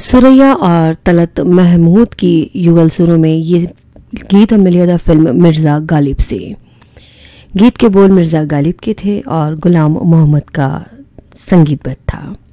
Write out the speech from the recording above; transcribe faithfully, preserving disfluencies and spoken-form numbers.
सुरैया और तलत महमूद की युगल सुरों में ये गीत हमें लिया था फिल्म मिर्ज़ा गालिब से। गीत के बोल मिर्ज़ा गालिब के थे और गुलाम मोहम्मद का संगीतबद्ध था।